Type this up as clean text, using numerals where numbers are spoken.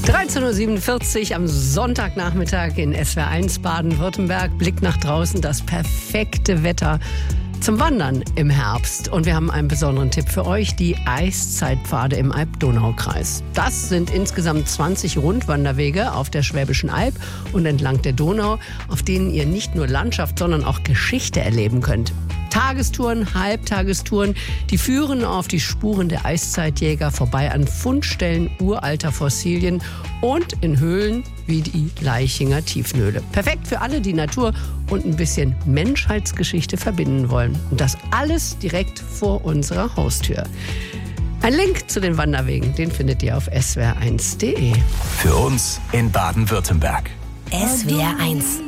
13.47 Uhr am Sonntagnachmittag in SWR1 Baden-Württemberg. Blick nach draußen, das perfekte Wetter zum Wandern im Herbst. Und wir haben einen besonderen Tipp für euch, die Eiszeitpfade im Alb-Donau-Kreis. Das sind insgesamt 20 Rundwanderwege auf der Schwäbischen Alb und entlang der Donau, auf denen ihr nicht nur Landschaft, sondern auch Geschichte erleben könnt. Tagestouren, Halbtagestouren, die führen auf die Spuren der Eiszeitjäger vorbei an Fundstellen uralter Fossilien und in Höhlen wie die Laichinger Tiefenhöhle. Perfekt für alle, die Natur und ein bisschen Menschheitsgeschichte verbinden wollen. Und das alles direkt vor unserer Haustür. Ein Link zu den Wanderwegen, den findet ihr auf swr1.de. Für uns in Baden-Württemberg. SWR1